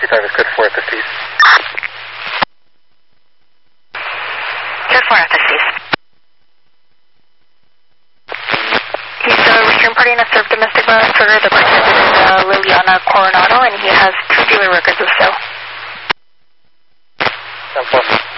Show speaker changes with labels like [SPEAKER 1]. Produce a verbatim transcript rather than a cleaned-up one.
[SPEAKER 1] sixty-five is good for F S Ts.
[SPEAKER 2] Good for F S Ts. He's a return party in a served domestic violence order. The participant is uh, Liliana Coronado, and he has two dealer records of sale.
[SPEAKER 1] ten four.